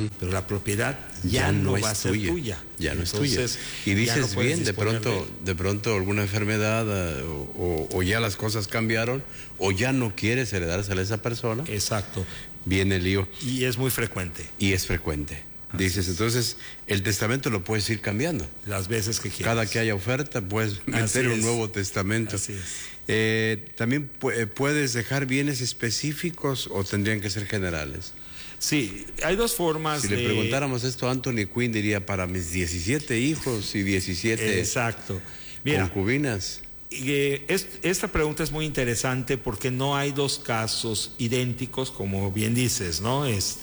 pero la propiedad ya no va a ser tuya. Ya no es tuya. Y dices no bien, de pronto alguna enfermedad o ya las cosas cambiaron o ya no quieres heredársela a esa persona. Exacto. Viene el lío. Y es muy frecuente. Y es frecuente. Dices, entonces, el testamento lo puedes ir cambiando. Las veces que quieras. Cada que haya oferta, puedes meter un nuevo testamento. Así es. ¿También puedes dejar bienes específicos o tendrían que ser generales? Sí, hay dos formas Si le preguntáramos esto a Anthony Quinn, diría, para mis 17 hijos y 17 Exacto. Mira, concubinas. Esta pregunta es muy interesante porque no hay dos casos idénticos, como bien dices, ¿no?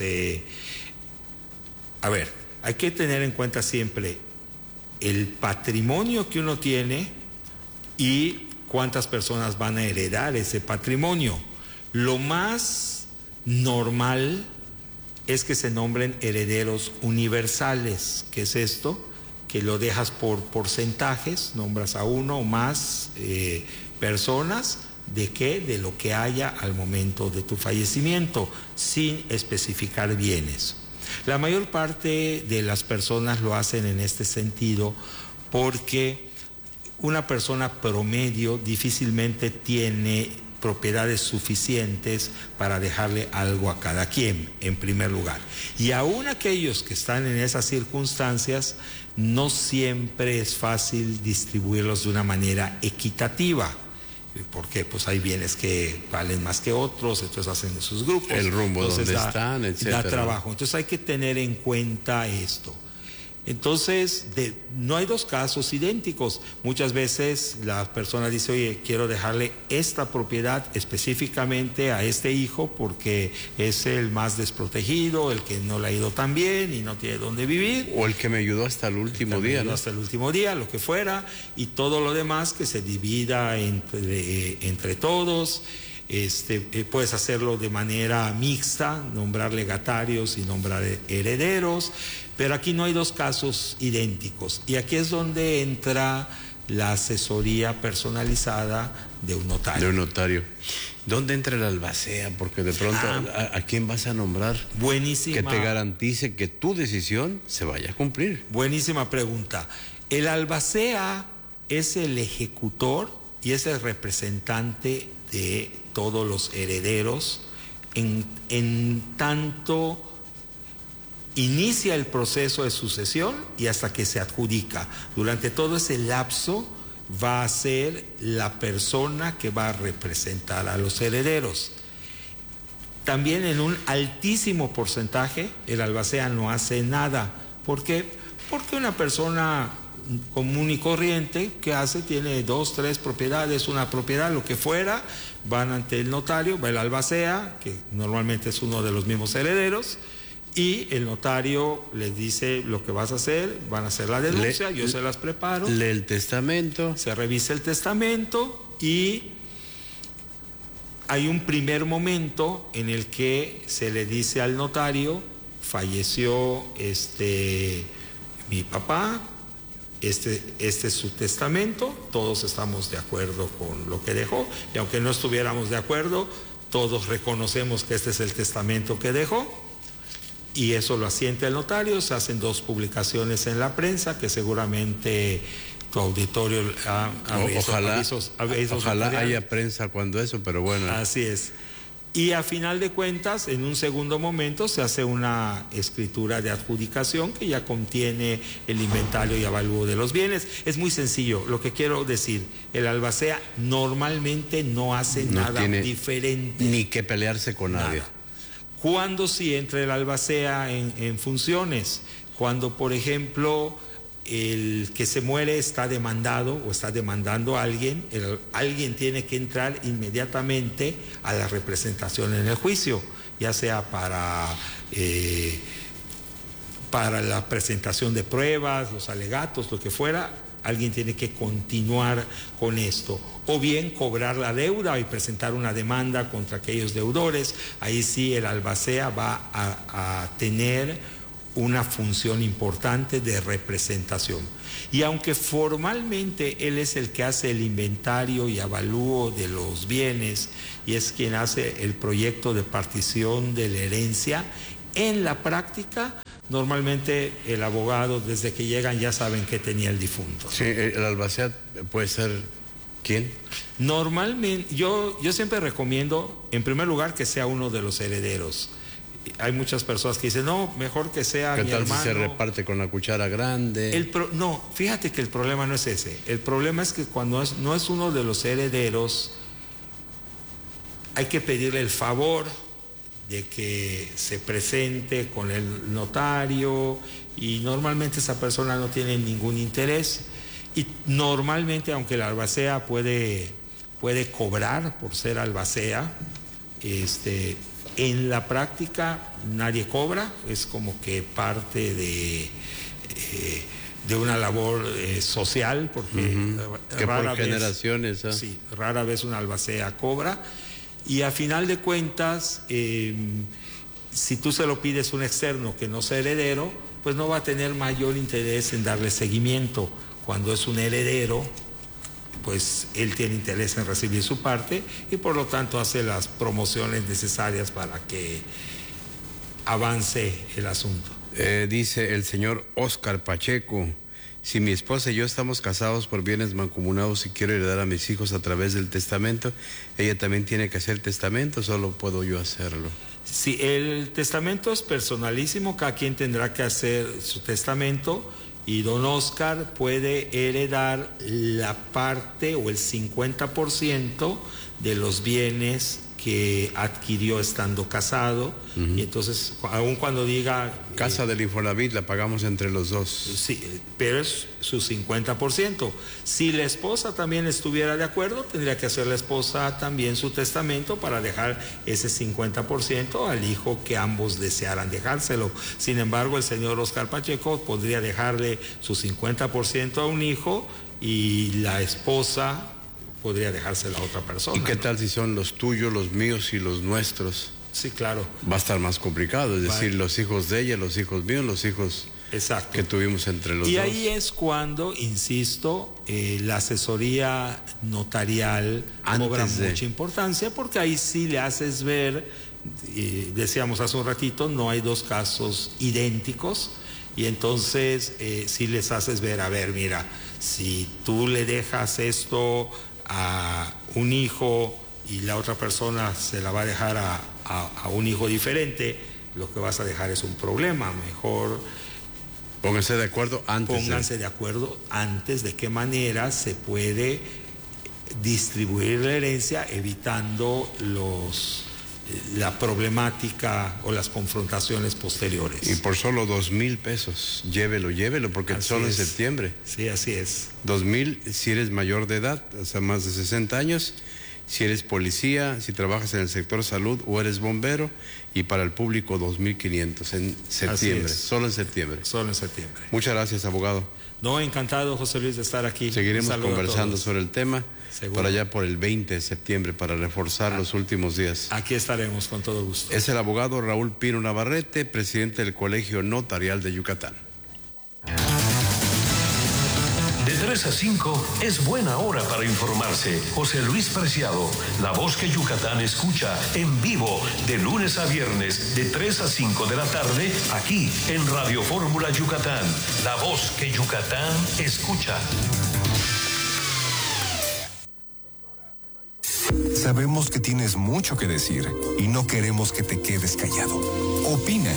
A ver, hay que tener en cuenta siempre el patrimonio que uno tiene y cuántas personas van a heredar ese patrimonio. Lo más normal es que se nombren herederos universales. ¿Qué es esto? Que lo dejas por porcentajes, nombras a uno o más personas. ¿De qué? De lo que haya al momento de tu fallecimiento, sin especificar bienes. La mayor parte de las personas lo hacen en este sentido porque una persona promedio difícilmente tiene propiedades suficientes para dejarle algo a cada quien, en primer lugar. Y aún aquellos que están en esas circunstancias, no siempre es fácil distribuirlos de una manera equitativa. Porque pues hay bienes que valen más que otros, entonces hacen sus grupos. El rumbo donde están, etcétera. Da trabajo. Entonces hay que tener en cuenta esto. Entonces, no hay dos casos idénticos. Muchas veces la persona dice, oye, quiero dejarle esta propiedad específicamente a este hijo porque es el más desprotegido, el que no le ha ido tan bien y no tiene dónde vivir. O el que me ayudó hasta el último día, ¿no? Hasta el último día, lo que fuera, y todo lo demás que se divida entre todos. Puedes hacerlo de manera mixta, nombrar legatarios y nombrar herederos, pero aquí no hay dos casos idénticos. Y aquí es donde entra la asesoría personalizada de un notario. De un notario. ¿Dónde entra el albacea? Porque de pronto, ¿a quién vas a nombrar? Buenísima. Que te garantice que tu decisión se vaya a cumplir. Buenísima pregunta. El albacea es el ejecutor y es el representante de todos los herederos en tanto inicia el proceso de sucesión y hasta que se adjudica. Durante todo ese lapso va a ser la persona que va a representar a los herederos. También en un altísimo porcentaje el albacea no hace nada. ¿Por qué? Porque una persona común y corriente, ¿qué hace? Tiene 2, 3 propiedades, una propiedad, lo que fuera, van ante el notario, va el albacea, que normalmente es uno de los mismos herederos, y el notario les dice lo que vas a hacer, van a hacer la denuncia, yo se las preparo. Lee el testamento. Se revisa el testamento y hay un primer momento en el que se le dice al notario, falleció mi papá, este es su testamento, todos estamos de acuerdo con lo que dejó, y aunque no estuviéramos de acuerdo, todos reconocemos que este es el testamento que dejó, y eso lo asiente el notario. Se hacen 2 publicaciones en la prensa, que seguramente tu auditorio ojalá haya prensa cuando eso, pero bueno. Así es. Y a final de cuentas, en un segundo momento, se hace una escritura de adjudicación que ya contiene el inventario y avalúo de los bienes. Es muy sencillo. Lo que quiero decir, el albacea normalmente no hace nada diferente. Ni que pelearse con nadie. ¿Cuándo sí entra el albacea en funciones? Cuando, por ejemplo, el que se muere está demandado o está demandando a alguien, alguien tiene que entrar inmediatamente a la representación en el juicio, ya sea para la presentación de pruebas, los alegatos, lo que fuera. Alguien tiene que continuar con esto, o bien cobrar la deuda y presentar una demanda contra aquellos deudores. Ahí sí el albacea va a tener una función importante de representación. Y aunque formalmente él es el que hace el inventario y avalúo de los bienes y es quien hace el proyecto de partición de la herencia, en la práctica normalmente el abogado, desde que llegan, ya saben que tenía el difunto. Sí, el albacea puede ser, ¿quién? Normalmente, yo siempre recomiendo, en primer lugar, que sea uno de los herederos. Hay muchas personas que dicen, no, mejor que sea mi hermano. ¿Qué tal si se reparte con la cuchara grande? No, fíjate que el problema no es ese. El problema es que cuando no es uno de los herederos, hay que pedirle el favor de que se presente con el notario, y normalmente esa persona no tiene ningún interés, y normalmente, aunque el albacea puede cobrar por ser albacea, en la práctica nadie cobra, es como que parte de una labor social, porque que por generaciones, sí, rara vez un albacea cobra. Y a final de cuentas, si tú se lo pides a un externo que no sea heredero, pues no va a tener mayor interés en darle seguimiento. Cuando es un heredero, pues él tiene interés en recibir su parte y por lo tanto hace las promociones necesarias para que avance el asunto. Dice el señor Oscar Pacheco: si mi esposa y yo estamos casados por bienes mancomunados y quiero heredar a mis hijos a través del testamento, ¿ella también tiene que hacer testamento o solo puedo yo hacerlo? Sí, el testamento es personalísimo, cada quien tendrá que hacer su testamento, y don Oscar puede heredar la parte o el 50% de los bienes que adquirió estando casado. Y entonces, aun cuando diga... Casa del Infonavit la pagamos entre los dos. Sí, pero es su 50%. Si la esposa también estuviera de acuerdo, tendría que hacer la esposa también su testamento para dejar ese 50% al hijo que ambos desearan dejárselo. Sin embargo, el señor Oscar Pacheco podría dejarle su 50% a un hijo y la esposa podría dejársela a otra persona. ¿Y qué tal si son los tuyos, los míos y los nuestros? Sí, claro. Va a estar más complicado, es decir, los hijos de ella, los hijos míos, los hijos que tuvimos entre los dos. Y ahí es cuando, insisto, la asesoría notarial cobra mucha importancia, porque ahí sí le haces ver, decíamos hace un ratito, no hay dos casos idénticos, y entonces sí les haces ver, a ver, mira, si tú le dejas esto a un hijo y la otra persona se la va a dejar a un hijo diferente, lo que vas a dejar es un problema. Mejor pónganse de acuerdo antes. Pónganse de acuerdo antes de qué manera se puede distribuir la herencia, evitando la problemática o las confrontaciones posteriores. Y por solo 2,000 pesos, llévelo, porque así solo es en septiembre. Sí, así es. 2,000 si eres mayor de edad, o sea, más de 60 años, si eres policía, si trabajas en el sector salud o eres bombero, y para el público 2,500 en septiembre, solo en septiembre. Solo en septiembre. Muchas gracias, abogado. No, encantado, José Luis, de estar aquí. Seguiremos conversando sobre el tema. Seguro. Por allá por el 20 de septiembre para reforzar los últimos días. Aquí estaremos con todo gusto. Es el abogado Raúl Pino Navarrete, presidente del Colegio Notarial de Yucatán. De 3 a 5 es buena hora para informarse. José Luis Preciado, la voz que Yucatán escucha en vivo de lunes a viernes de 3 a 5 de la tarde aquí en Radio Fórmula Yucatán. La voz que Yucatán escucha. Sabemos que tienes mucho que decir y no queremos que te quedes callado. Opina.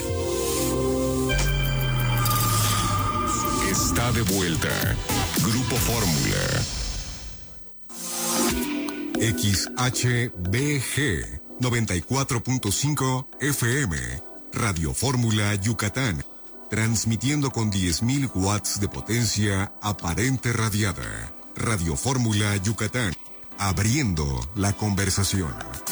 Está de vuelta. Grupo Fórmula. XHBG 94.5 FM. Radio Fórmula Yucatán. Transmitiendo con 10,000 watts de potencia aparente radiada. Radio Fórmula Yucatán. Abriendo la conversación.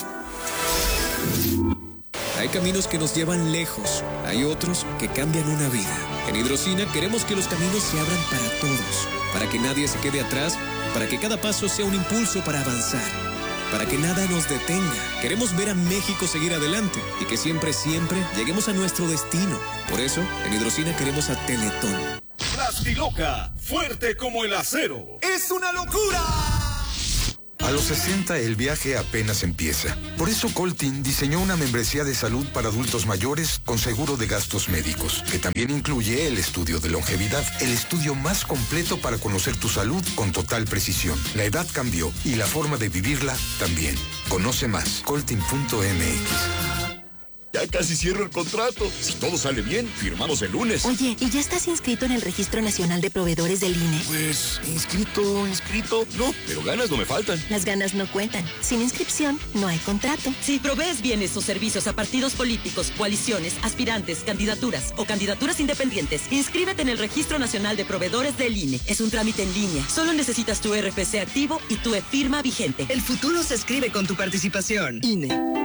Hay caminos que nos llevan lejos, hay otros que cambian una vida. En Hidrocina queremos que los caminos se abran para todos, para que nadie se quede atrás, para que cada paso sea un impulso para avanzar, para que nada nos detenga. Queremos ver a México seguir adelante y que siempre, siempre lleguemos a nuestro destino. Por eso, en Hidrocina queremos a Teletón. Plastiloca, fuerte como el acero. ¡Es una locura! A los 60 el viaje apenas empieza. Por eso Coltin diseñó una membresía de salud para adultos mayores con seguro de gastos médicos, que también incluye el estudio de longevidad, el estudio más completo para conocer tu salud con total precisión. La edad cambió y la forma de vivirla también. Conoce más, coltin.mx. Ya casi cierro el contrato. Si todo sale bien, firmamos el lunes. Oye, ¿y ya estás inscrito en el Registro Nacional de Proveedores del INE? Pues, inscrito. No, pero ganas no me faltan. Las ganas no cuentan. Sin inscripción, no hay contrato. Si provees bienes o servicios a partidos políticos, coaliciones, aspirantes, candidaturas o candidaturas independientes, inscríbete en el Registro Nacional de Proveedores del INE. Es un trámite en línea. Solo necesitas tu RFC activo y tu e-firma vigente. El futuro se escribe con tu participación. INE.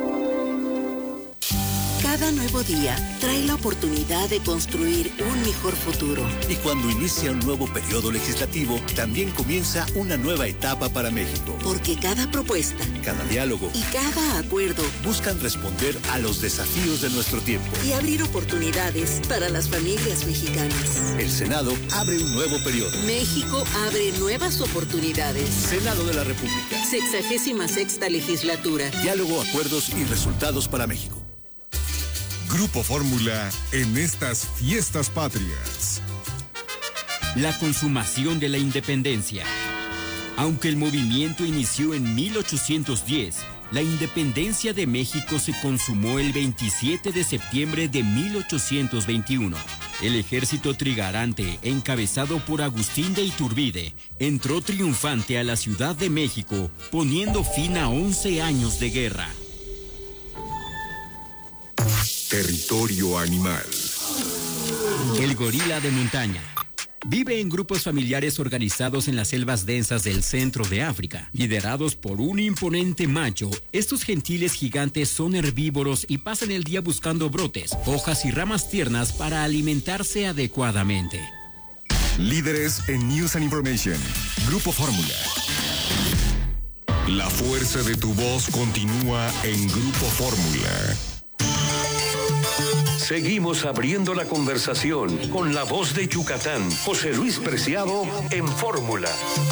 Cada nuevo día trae la oportunidad de construir un mejor futuro. Y cuando inicia un nuevo periodo legislativo, también comienza una nueva etapa para México. Porque cada propuesta, cada diálogo y cada acuerdo buscan responder a los desafíos de nuestro tiempo. Y abrir oportunidades para las familias mexicanas. El Senado abre un nuevo periodo. México abre nuevas oportunidades. Senado de la República. 66ª legislatura. Diálogo, acuerdos y resultados para México. Grupo Fórmula en estas fiestas patrias. La consumación de la independencia. Aunque el movimiento inició en 1810, la independencia de México se consumó el 27 de septiembre de 1821. El ejército trigarante, encabezado por Agustín de Iturbide, entró triunfante a la Ciudad de México, poniendo fin a 11 años de guerra. Territorio animal. El gorila de montaña. Vive en grupos familiares organizados en las selvas densas del centro de África. Liderados por un imponente macho, estos gentiles gigantes son herbívoros y pasan el día buscando brotes, hojas y ramas tiernas para alimentarse adecuadamente. Líderes en News and Information. Grupo Fórmula. La fuerza de tu voz continúa en Grupo Fórmula. Seguimos abriendo la conversación con la voz de Yucatán, José Luis Preciado en Fórmula.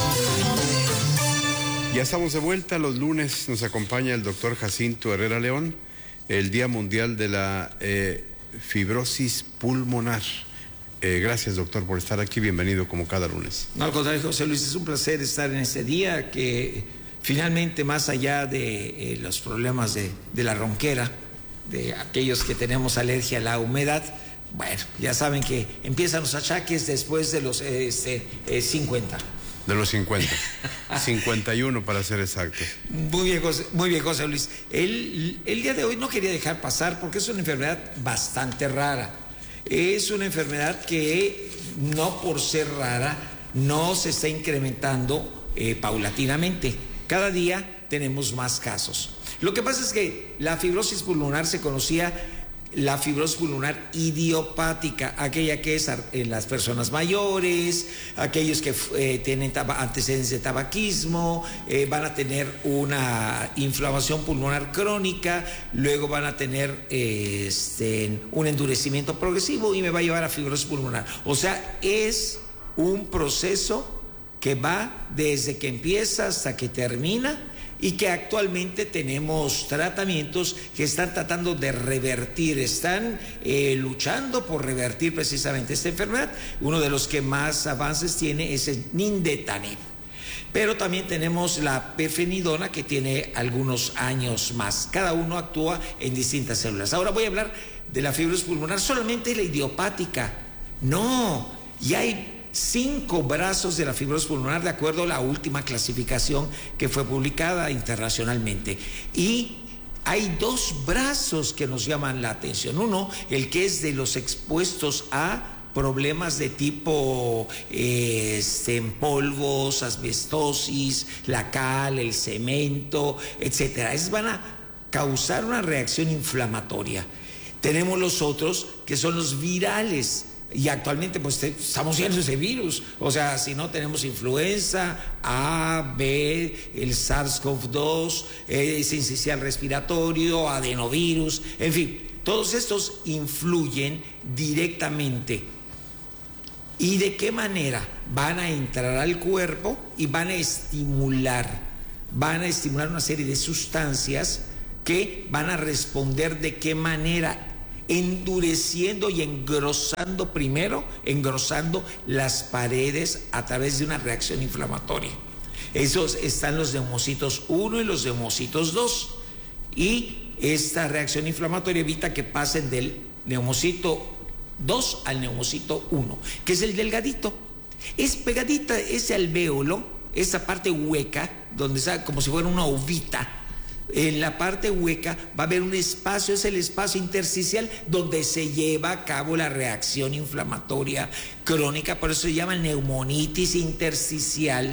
Ya estamos de vuelta. Los lunes nos acompaña el doctor Jacinto Herrera León, el Día Mundial de la Fibrosis Pulmonar. Gracias, doctor, por estar aquí. Bienvenido como cada lunes. No, al contrario, José Luis, es un placer estar en este día que finalmente, más allá de los problemas de la ronquera, de aquellos que tenemos alergia a la humedad, bueno, ya saben que empiezan los achaques después de los 50. De los 50. 51 para ser exacto. Muy bien, José Luis. El día de hoy no quería dejar pasar porque es una enfermedad bastante rara. Es una enfermedad que, no por ser rara, no se está incrementando paulatinamente. Cada día tenemos más casos. Lo que pasa es que la fibrosis pulmonar se conocía la fibrosis pulmonar idiopática, aquella que es en las personas mayores, aquellos que tienen antecedentes de tabaquismo, van a tener una inflamación pulmonar crónica, luego van a tener un endurecimiento progresivo y me va a llevar a fibrosis pulmonar. O sea, es un proceso que va desde que empieza hasta que termina, y que actualmente tenemos tratamientos que están tratando de revertir, están luchando por revertir precisamente esta enfermedad. Uno de los que más avances tiene es el nintedanib. Pero también tenemos la pirfenidona, que tiene algunos años más. Cada uno actúa en distintas células. Ahora voy a hablar de la fibrosis pulmonar, solamente la idiopática. No, ya hay 5 brazos de la fibrosis pulmonar de acuerdo a la última clasificación que fue publicada internacionalmente. Y hay 2 brazos que nos llaman la atención. Uno, el que es de los expuestos a problemas de tipo polvos, asbestosis, la cal, el cemento, etcétera. Esos van a causar una reacción inflamatoria. Tenemos los otros, que son los virales. Y actualmente pues estamos llenos de virus, o sea, si no tenemos influenza A, B, el SARS-CoV-2, sincicial respiratorio, adenovirus, en fin, todos estos influyen directamente. ¿Y de qué manera? Van a entrar al cuerpo y van a estimular van a estimular una serie de sustancias que van a responder de qué manera, endureciendo y engrosando primero, engrosando las paredes a través de una reacción inflamatoria. Esos están los neumocitos 1 y los neumocitos 2. Y esta reacción inflamatoria evita que pasen del neumocito 2 al neumocito 1, que es el delgadito. Es pegadita ese alvéolo, esa parte hueca, donde está como si fuera una ovita. En la parte hueca va a haber un espacio, es el espacio intersticial donde se lleva a cabo la reacción inflamatoria crónica, por eso se llama neumonitis intersticial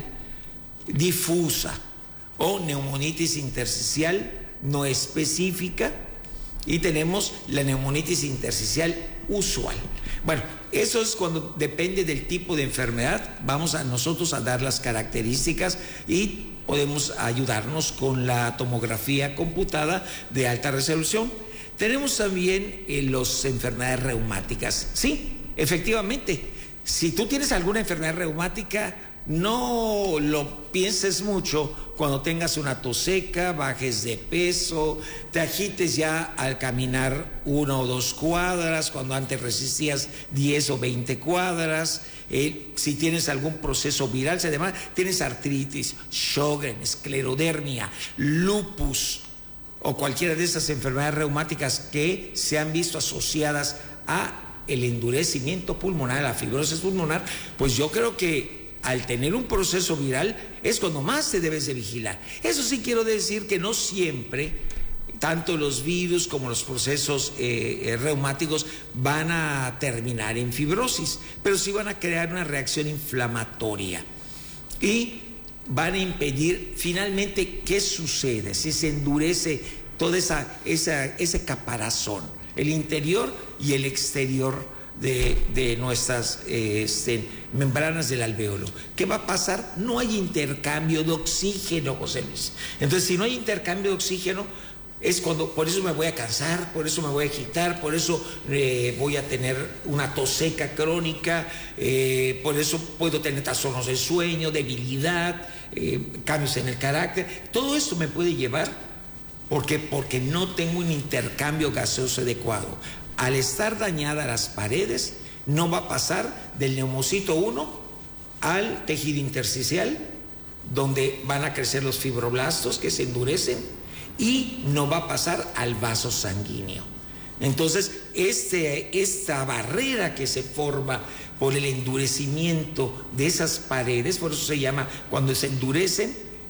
difusa o neumonitis intersticial no específica, y tenemos la neumonitis intersticial usual. Bueno, eso es cuando depende del tipo de enfermedad, vamos a nosotros a dar las características y podemos ayudarnos con la tomografía computada de alta resolución. Tenemos también las enfermedades reumáticas. Sí, efectivamente, si tú tienes alguna enfermedad reumática, no lo pienses mucho cuando tengas una tos seca, bajes de peso, te agites ya al caminar 1 o 2 cuadras, cuando antes resistías 10 o 20 cuadras. Si tienes algún proceso viral, si además tienes artritis, Sjögren, esclerodermia, lupus o cualquiera de esas enfermedades reumáticas que se han visto asociadas a el endurecimiento pulmonar, a la fibrosis pulmonar, pues yo creo que al tener un proceso viral es cuando más te debes de vigilar. Eso sí quiero decir que no siempre, tanto los virus como los procesos reumáticos van a terminar en fibrosis, pero sí van a crear una reacción inflamatoria y van a impedir finalmente qué sucede, si se endurece toda ese caparazón, el interior y el exterior de nuestras membranas del alvéolo. ¿Qué va a pasar? No hay intercambio de oxígeno, José Luis. Entonces, si no hay intercambio de oxígeno, es cuando, por eso me voy a cansar, por eso me voy a agitar, por eso voy a tener una tos seca crónica, por eso puedo tener trastornos de sueño, debilidad, cambios en el carácter. Todo esto me puede llevar, porque no tengo un intercambio gaseoso adecuado. Al estar dañadas las paredes, no va a pasar del neumocito 1 al tejido intersticial, donde van a crecer los fibroblastos que se endurecen, y no va a pasar al vaso sanguíneo. Entonces, esta barrera que se forma por el endurecimiento de esas paredes, por eso se llama, cuando se endurecen,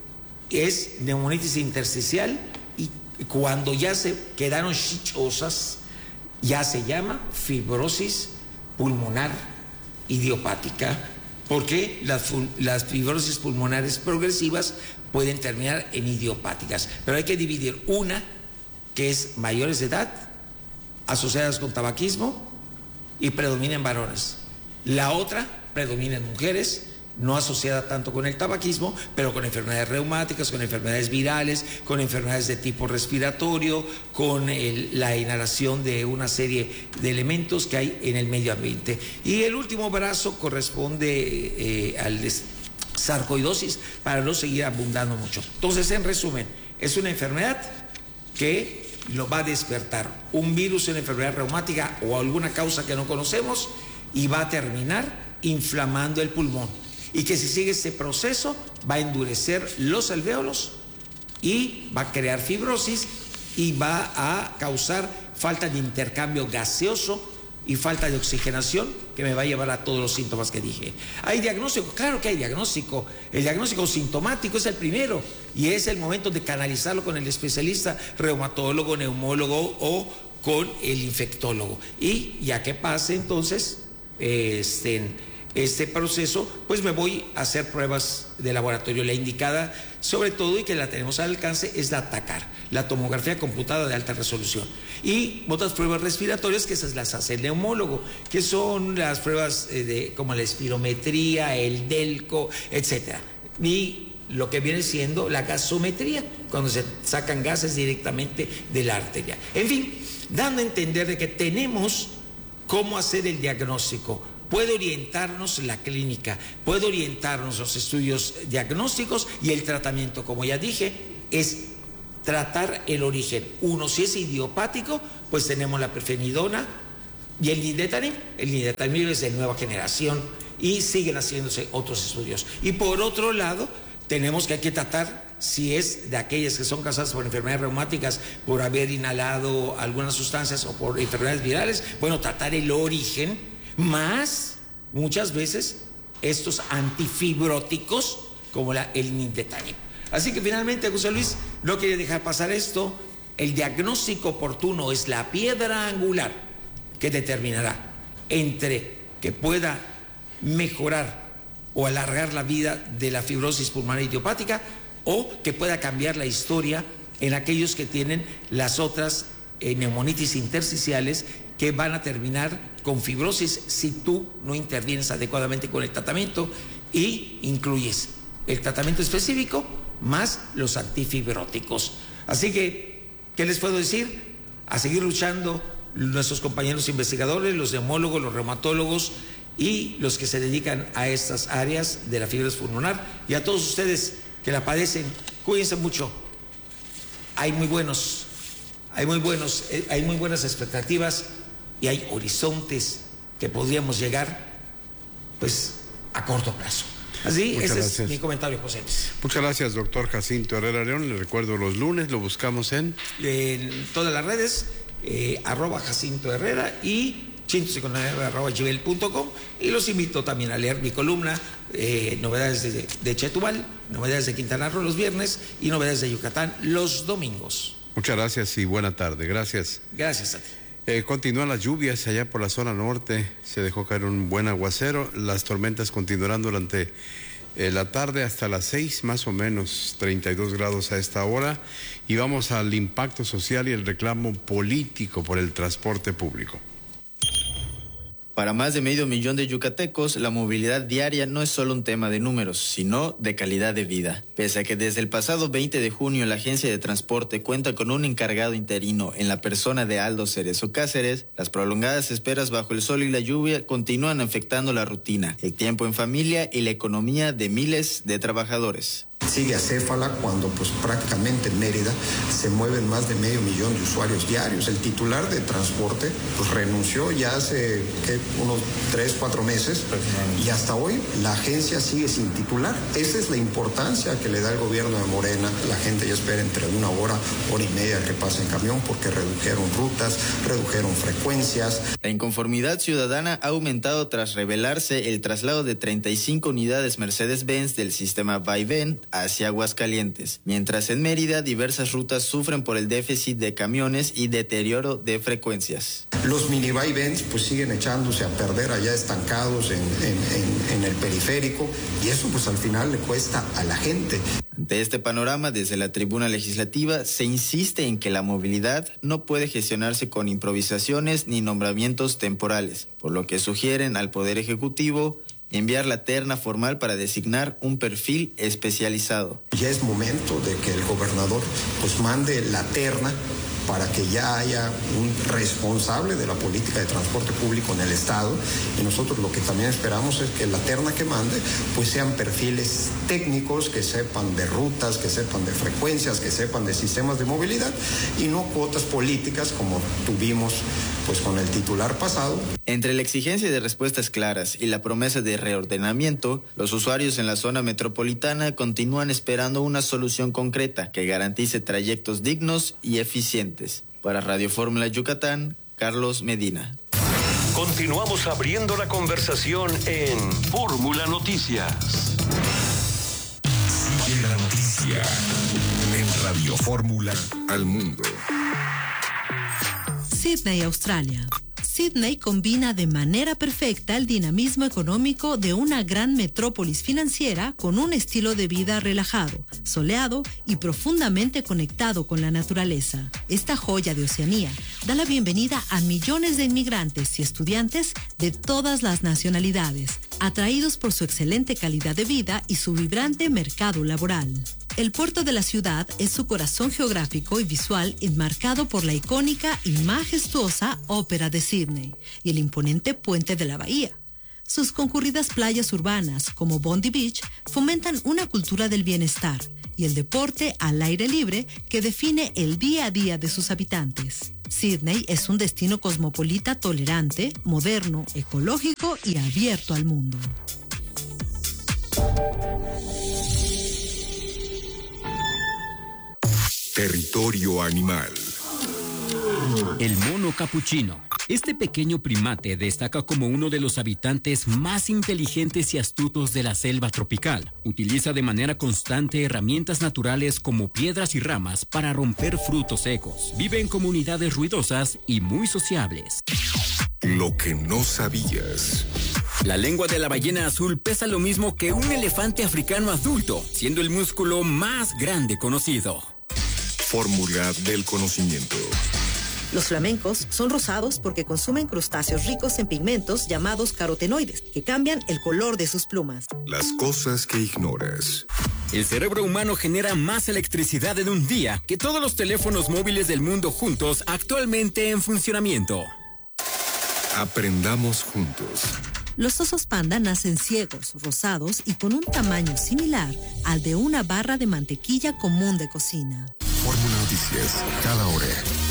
es neumonitis intersticial, y cuando ya se quedaron chichosas, ya se llama fibrosis pulmonar idiopática, porque las fibrosis pulmonares progresivas pueden terminar en idiopáticas. Pero hay que dividir una que es mayores de edad, asociadas con tabaquismo y predomina en varones. La otra predomina en mujeres, no asociada tanto con el tabaquismo, pero con enfermedades reumáticas, con enfermedades virales, con enfermedades de tipo respiratorio, con la inhalación de una serie de elementos que hay en el medio ambiente. Y el último brazo corresponde al sarcoidosis, para no seguir abundando mucho. Entonces, en resumen, es una enfermedad que lo va a despertar un virus, una enfermedad reumática o alguna causa que no conocemos, y va a terminar inflamando el pulmón. Y que si sigue este proceso va a endurecer los alvéolos y va a crear fibrosis y va a causar falta de intercambio gaseoso y falta de oxigenación, que me va a llevar a todos los síntomas que dije. ¿Hay diagnóstico? Claro que hay diagnóstico. El diagnóstico sintomático es el primero y es el momento de canalizarlo con el especialista reumatólogo, neumólogo o con el infectólogo. Y ya que pase entonces este proceso, pues me voy a hacer pruebas de laboratorio. La indicada, sobre todo, y que la tenemos al alcance, es la TACAR, la tomografía computada de alta resolución. Y otras pruebas respiratorias que esas las hace el neumólogo, que son las pruebas como la espirometría, el DELCO, etcétera. Y lo que viene siendo la gasometría, cuando se sacan gases directamente de la arteria. En fin, dando a entender de que tenemos cómo hacer el diagnóstico puede orientarnos la clínica, puede orientarnos los estudios diagnósticos y el tratamiento. Como ya dije, es tratar el origen. Uno, si es idiopático, pues tenemos la pirfenidona y el nintedanib. El nintedanib es de nueva generación y siguen haciéndose otros estudios. Y por otro lado, tenemos que hay que tratar si es de aquellas que son causadas por enfermedades reumáticas, por haber inhalado algunas sustancias o por enfermedades virales. Bueno, tratar el origen, más muchas veces estos antifibróticos como el nintedanib. Así que finalmente, José Luis, no quería dejar pasar esto. El diagnóstico oportuno es la piedra angular que determinará entre que pueda mejorar o alargar la vida de la fibrosis pulmonar idiopática o que pueda cambiar la historia en aquellos que tienen las otras neumonitis intersticiales que van a terminar con fibrosis si tú no intervienes adecuadamente con el tratamiento y incluyes el tratamiento específico más los antifibróticos. Así que, ¿qué les puedo decir? A seguir luchando nuestros compañeros investigadores, los neumólogos, los reumatólogos y los que se dedican a estas áreas de la fibrosis pulmonar, y a todos ustedes que la padecen, cuídense mucho. Hay muy buenas expectativas y hay horizontes que podríamos llegar pues a corto plazo. Así, ese es mi comentario, José Luis. Muchas gracias, doctor Jacinto Herrera León. Le recuerdo, los lunes lo buscamos en todas las redes, @Jacinto Herrera y chintoseconomía@gmail.com, y los invito también a leer mi columna, novedades de Chetumal, novedades de Quintana Roo los viernes y novedades de Yucatán los domingos. Muchas gracias y buena tarde. Gracias. Gracias a ti. Continúan las lluvias allá por la zona norte, se dejó caer un buen aguacero, las tormentas continuarán durante la tarde hasta las 6, más o menos 32 grados a esta hora, y vamos al impacto social y el reclamo político por el transporte público. Para más de 500,000 de yucatecos, la movilidad diaria no es solo un tema de números, sino de calidad de vida. Pese a que desde el pasado 20 de junio la Agencia de Transporte cuenta con un encargado interino en la persona de Aldo Cerezo Cáceres, las prolongadas esperas bajo el sol y la lluvia continúan afectando la rutina, el tiempo en familia y la economía de miles de trabajadores. Sigue acéfala cuando pues prácticamente en Mérida se mueven más de 500,000 de usuarios diarios. El titular de transporte pues renunció ya hace unos 3-4 meses y hasta hoy la agencia sigue sin titular. Esa es la importancia que le da el gobierno de Morena. La gente ya espera entre 1 hora, hora y media que pase en camión porque redujeron rutas, redujeron frecuencias. La inconformidad ciudadana ha aumentado tras revelarse el traslado de 35 unidades Mercedes-Benz del sistema Vaivén hacia Aguascalientes, mientras en Mérida diversas rutas sufren por el déficit de camiones y deterioro de frecuencias. Los mini Vaivén pues siguen echándose a perder allá estancados en el periférico, y eso pues al final le cuesta a la gente. Ante este panorama, desde la tribuna legislativa se insiste en que la movilidad no puede gestionarse con improvisaciones ni nombramientos temporales, por lo que sugieren al Poder Ejecutivo enviar la terna formal para designar un perfil especializado. Ya es momento de que el gobernador pues mande la terna para que ya haya un responsable de la política de transporte público en el estado, y nosotros lo que también esperamos es que la terna que mande pues sean perfiles técnicos que sepan de rutas, que sepan de frecuencias, que sepan de sistemas de movilidad y no cuotas políticas como tuvimos pues con el titular pasado. Entre la exigencia de respuestas claras y la promesa de reordenamiento, los usuarios en la zona metropolitana continúan esperando una solución concreta que garantice trayectos dignos y eficientes. Para Radio Fórmula Yucatán, Carlos Medina. Continuamos abriendo la conversación en Fórmula Noticias. Sigue la noticia en Radio Fórmula al mundo. Sydney, Australia. Sydney combina de manera perfecta el dinamismo económico de una gran metrópolis financiera con un estilo de vida relajado, soleado y profundamente conectado con la naturaleza. Esta joya de Oceanía da la bienvenida a millones de inmigrantes y estudiantes de todas las nacionalidades, atraídos por su excelente calidad de vida y su vibrante mercado laboral. El puerto de la ciudad es su corazón geográfico y visual, enmarcado por la icónica y majestuosa Ópera de Sydney y el imponente Puente de la Bahía. Sus concurridas playas urbanas, como Bondi Beach, fomentan una cultura del bienestar y el deporte al aire libre que define el día a día de sus habitantes. Sydney es un destino cosmopolita tolerante, moderno, ecológico y abierto al mundo. Territorio animal. El mono capuchino. Este pequeño primate destaca como uno de los habitantes más inteligentes y astutos de la selva tropical. Utiliza de manera constante herramientas naturales como piedras y ramas para romper frutos secos. Vive en comunidades ruidosas y muy sociables. Lo que no sabías. La lengua de la ballena azul pesa lo mismo que un elefante africano adulto, siendo el músculo más grande conocido. Fórmula del conocimiento. Los flamencos son rosados porque consumen crustáceos ricos en pigmentos llamados carotenoides, que cambian el color de sus plumas. Las cosas que ignoras. El cerebro humano genera más electricidad en un día que todos los teléfonos móviles del mundo juntos actualmente en funcionamiento. Aprendamos juntos. Los osos panda nacen ciegos, rosados y con un tamaño similar al de una barra de mantequilla común de cocina. Fórmula Noticias, cada hora.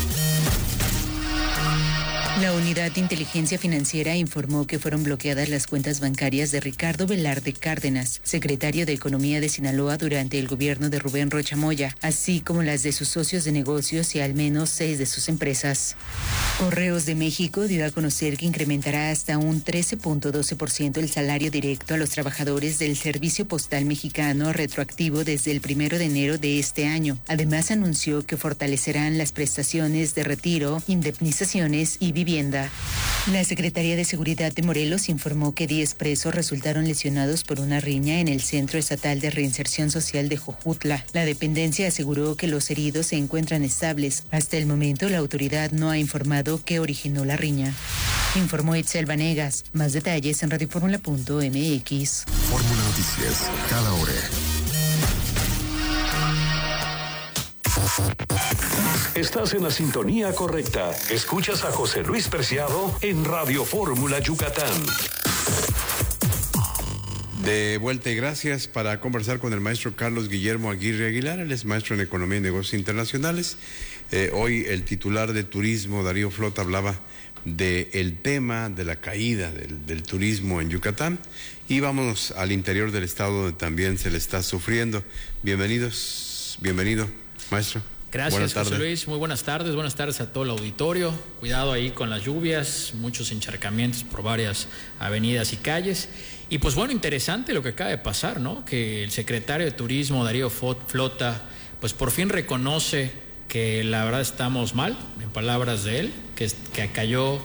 La Unidad de Inteligencia Financiera informó que fueron bloqueadas las cuentas bancarias de Ricardo Velarde Cárdenas, secretario de Economía de Sinaloa durante el gobierno de Rubén Rocha Moya, así como las de sus socios de negocios y al menos 6 de sus empresas. Correos de México dio a conocer que incrementará hasta un 13.12% el salario directo a los trabajadores del Servicio Postal Mexicano retroactivo desde el 1 de enero de este año. Además, anunció que fortalecerán las prestaciones de retiro, indemnizaciones y vivienda. La Secretaría de Seguridad de Morelos informó que 10 presos resultaron lesionados por una riña en el Centro Estatal de Reinserción Social de Jojutla. La dependencia aseguró que los heridos se encuentran estables. Hasta el momento, la autoridad no ha informado qué originó la riña. Informó Itzel Vanegas. Más detalles en radioformula.mx. Fórmula Noticias, cada hora. Estás en la sintonía correcta. Escuchas a José Luis Preciado en Radio Fórmula Yucatán. De vuelta y gracias para conversar con el maestro Carlos Guillermo Aguirre Aguilar. Él es maestro en Economía y Negocios Internacionales. Hoy el titular de Turismo, Darío Flota, hablaba del tema de la caída del turismo en Yucatán. Y vámonos al interior del estado donde también se le está sufriendo. Bienvenido, maestro. Gracias, José Luis. Muy buenas tardes a todo el auditorio. Cuidado ahí con las lluvias, muchos encharcamientos por varias avenidas y calles. Y pues bueno, interesante lo que acaba de pasar, ¿no? Que el secretario de Turismo, Darío Flota, pues por fin reconoce que la verdad estamos mal, en palabras de él, que cayó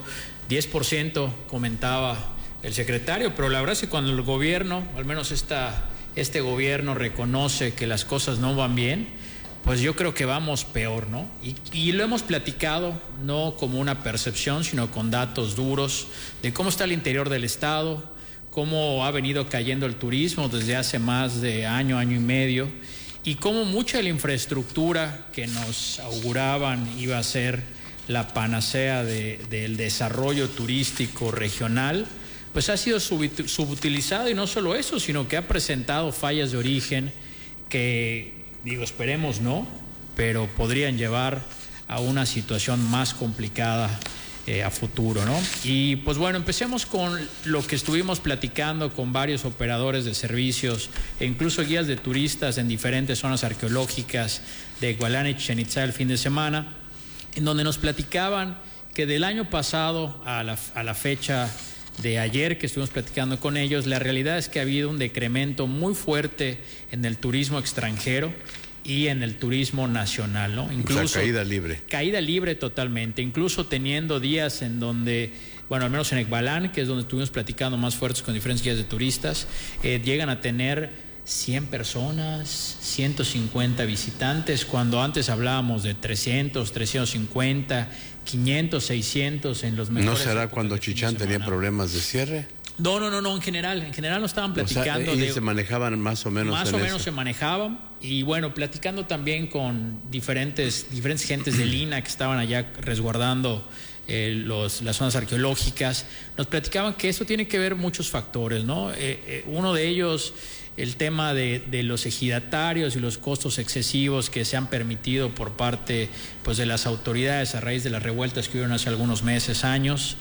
10%, comentaba el secretario, pero la verdad es que cuando el gobierno, al menos este gobierno reconoce que las cosas no van bien, pues yo creo que vamos peor, ¿no? Y lo hemos platicado, no como una percepción, sino con datos duros de cómo está el interior del estado, cómo ha venido cayendo el turismo desde hace más de año y medio, y cómo mucha de la infraestructura que nos auguraban iba a ser la panacea del desarrollo turístico regional, pues ha sido subutilizado, y no solo eso, sino que ha presentado fallas de origen que, digo, esperemos no, pero podrían llevar a una situación más complicada a futuro, ¿no? Y pues bueno, empecemos con lo que estuvimos platicando con varios operadores de servicios e incluso guías de turistas en diferentes zonas arqueológicas de Igualán y Chichén Itzá el fin de semana, en donde nos platicaban que del año pasado a la fecha de ayer que estuvimos platicando con ellos, la realidad es que ha habido un decremento muy fuerte en el turismo extranjero y en el turismo nacional, ¿no? Incluso, o sea, caída libre. Caída libre totalmente, incluso teniendo días en donde, bueno, al menos en Igualán, que es donde estuvimos platicando más fuertes con diferentes guías de turistas, llegan a tener 100 personas, 150 visitantes, cuando antes hablábamos de 300, 350, 500, 600 en los mejores. ¿No será cuando Chichán tenía problemas de cierre? No, en general no estaban platicando. O sea, se manejaban más o menos. Más o menos se manejaban, y bueno, platicando también con diferentes gentes del INAH que estaban allá resguardando las zonas arqueológicas. Nos platicaban que eso tiene que ver muchos factores, ¿no? Uno de ellos, el tema de los ejidatarios y los costos excesivos que se han permitido por parte, pues, de las autoridades a raíz de las revueltas que hubieron hace algunos meses, años.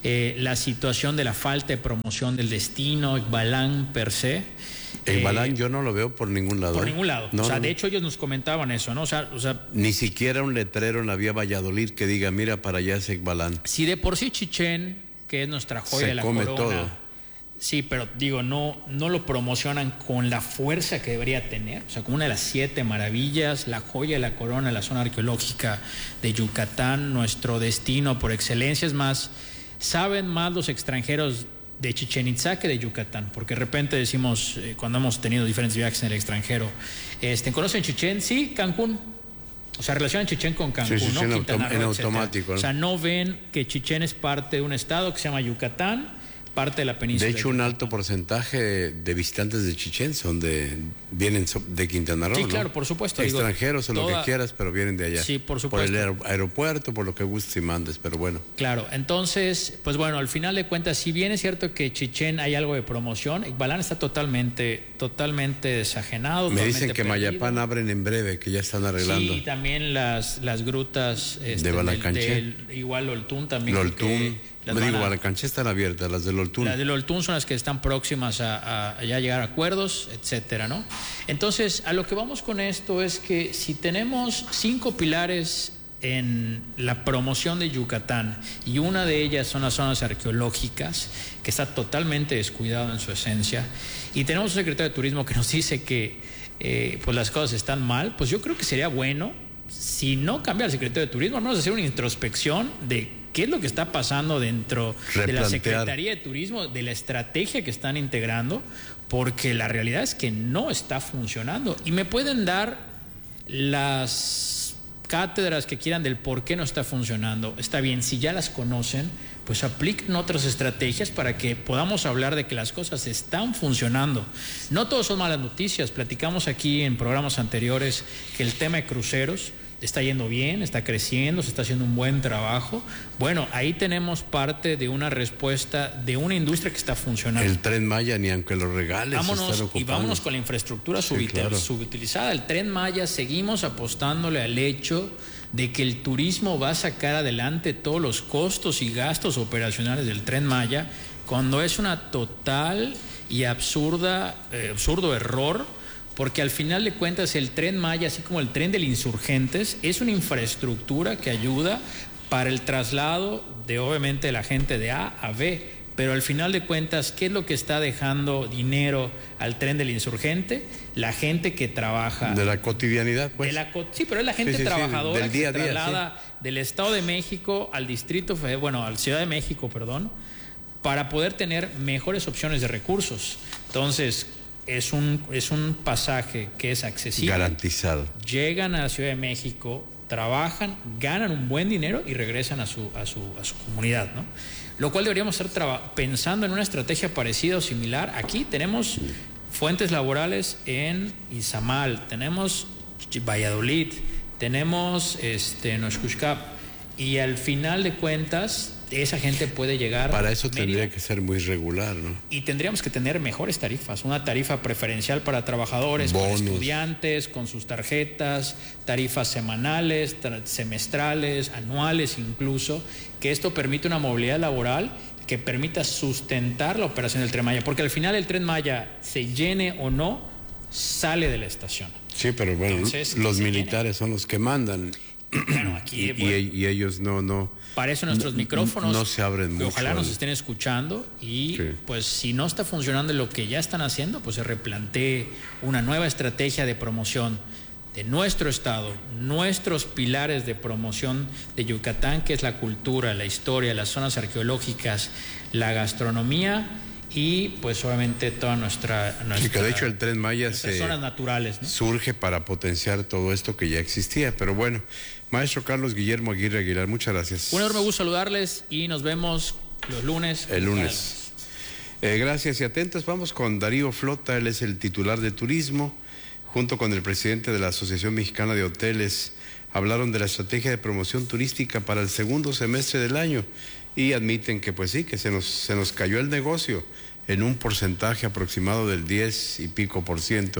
La situación de la falta de promoción del destino, Ikbalán per se. Ikbalán yo no lo veo por ningún lado. Por ningún lado. No, o sea, no, de hecho ellos nos comentaban eso, ¿no? O sea, ni siquiera un letrero en la vía Valladolid que diga, mira, para allá es Ikbalán. Si de por sí Chichén, que es nuestra joya de la corona, todo. Sí, pero digo, no lo promocionan con la fuerza que debería tener. O sea, como una de las 7 maravillas, la joya de la corona, la zona arqueológica de Yucatán, nuestro destino por excelencia. Es más, saben más los extranjeros de Chichén Itzá que de Yucatán, porque de repente decimos, cuando hemos tenido diferentes viajes en el extranjero, ¿conocen Chichén? Sí, Cancún. O sea, relacionan Chichén con Cancún, sí, ¿no? En automático, ¿no? O sea, no ven que Chichén es parte de un estado que se llama Yucatán, parte de la península. De hecho, un alto porcentaje de visitantes de Chichén vienen de Quintana Roo. Sí, ¿no? claro, por supuesto. Extranjeros o lo que quieras, pero vienen de allá. Sí, por supuesto. Por el aeropuerto, por lo que gustes y mandes, pero bueno. Claro, entonces, pues bueno, al final de cuentas, si bien es cierto que Chichén hay algo de promoción, Ikbalán está totalmente desajenado. Me dicen que perdido. Mayapán abren en breve, que ya están arreglando. Sí, y también las grutas de Balancanché. Igual Oltún también. Loltún. Balancanché están abiertas, las del Oltún. Las del Oltún son las que están próximas a ya llegar a acuerdos, etcétera, ¿no? Entonces, a lo que vamos con esto es que si tenemos 5 pilares en la promoción de Yucatán y una de ellas son las zonas arqueológicas, que está totalmente descuidado en su esencia, y tenemos un secretario de Turismo que nos dice que pues las cosas están mal, pues yo creo que sería bueno, si no cambia el secretario de Turismo, al menos hacer una introspección de qué es lo que está pasando dentro de la Secretaría de Turismo, de la estrategia que están integrando, porque la realidad es que no está funcionando. Y me pueden dar las cátedras que quieran del por qué no está funcionando. Está bien, si ya las conocen, pues apliquen otras estrategias para que podamos hablar de que las cosas están funcionando. No todos son malas noticias. Platicamos aquí en programas anteriores que el tema de cruceros está yendo bien, está creciendo, se está haciendo un buen trabajo. Bueno, ahí tenemos parte de una respuesta de una industria que está funcionando. El Tren Maya, ni aunque lo regales, vámonos con la infraestructura subutilizada. El Tren Maya, seguimos apostándole al hecho de que el turismo va a sacar adelante todos los costos y gastos operacionales del Tren Maya, cuando es una total y absurdo error. Porque al final de cuentas el Tren Maya, así como el tren del Insurgentes, es una infraestructura que ayuda para el traslado de, obviamente, la gente de A a B. Pero al final de cuentas, ¿qué es lo que está dejando dinero al tren del Insurgente? La gente que trabaja. De la cotidianidad, pues. Sí, pero es la gente trabajadora del día a que día, se traslada del Estado de México al Distrito Federal, al Ciudad de México, para poder tener mejores opciones de recursos. Entonces, es un pasaje que es accesible. Garantizado. Llegan a la Ciudad de México, trabajan, ganan un buen dinero y regresan a su comunidad, ¿no? Lo cual deberíamos estar pensando en una estrategia parecida o similar. Aquí tenemos fuentes laborales en Izamal, tenemos Valladolid, tenemos Noxcuxcap, y al final de cuentas esa gente puede llegar. Para eso tendría que ser muy regular, ¿no? Y tendríamos que tener mejores tarifas, una tarifa preferencial para trabajadores, para estudiantes, con sus tarjetas, tarifas semanales, semestrales, anuales incluso, que esto permite una movilidad laboral que permita sustentar la operación del Tren Maya, porque al final el Tren Maya, se llene o no, sale de la estación. Sí, pero bueno, entonces, los militares son los que mandan. Bueno, aquí, y ellos no. Para eso nuestros micrófonos no se abren mucho. Ojalá nos estén escuchando y pues si no está funcionando lo que ya están haciendo, pues se replantee una nueva estrategia de promoción de nuestro estado, nuestros pilares de promoción de Yucatán, que es la cultura, la historia, las zonas arqueológicas, la gastronomía y pues obviamente toda nuestra y que de hecho el Tren Maya zonas naturales, ¿no? Surge para potenciar todo esto que ya existía, pero bueno. Maestro Carlos Guillermo Aguirre Aguilar, muchas gracias. Un enorme gusto saludarles y nos vemos los lunes. El lunes. Gracias y atentos. Vamos con Darío Flota, él es el titular de turismo, junto con el presidente de la Asociación Mexicana de Hoteles, hablaron de la estrategia de promoción turística para el segundo semestre del año y admiten que pues sí, que se nos cayó el negocio en un porcentaje aproximado del 10 y pico %.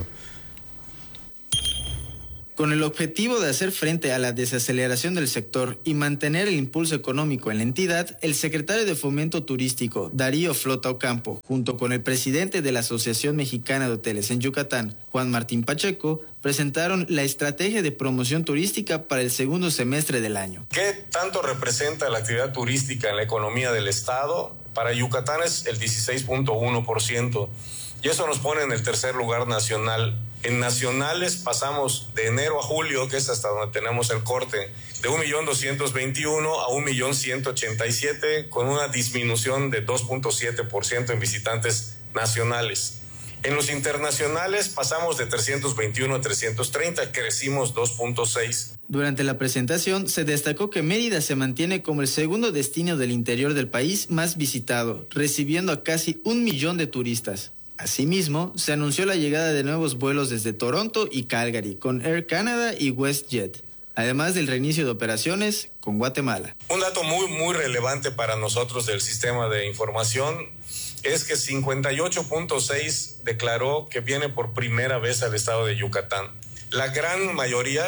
Con el objetivo de hacer frente a la desaceleración del sector y mantener el impulso económico en la entidad, el secretario de Fomento Turístico, Darío Flota Ocampo, junto con el presidente de la Asociación Mexicana de Hoteles en Yucatán, Juan Martín Pacheco, presentaron la estrategia de promoción turística para el segundo semestre del año. ¿Qué tanto representa la actividad turística en la economía del Estado? Para Yucatán es el 16.1%. Y eso nos pone en el tercer lugar nacional. En nacionales pasamos de enero a julio, que es hasta donde tenemos el corte, de 1.221.000 a 1.187.000, con una disminución de 2.7% en visitantes nacionales. En los internacionales pasamos de 321 a 330, crecimos 2.6. Durante la presentación se destacó que Mérida se mantiene como el segundo destino del interior del país más visitado, recibiendo a casi 1 millón de turistas. Asimismo, se anunció la llegada de nuevos vuelos desde Toronto y Calgary con Air Canada y WestJet, además del reinicio de operaciones con Guatemala. Un dato muy relevante para nosotros del sistema de información es que 58.6 declaró que viene por primera vez al estado de Yucatán. La gran mayoría,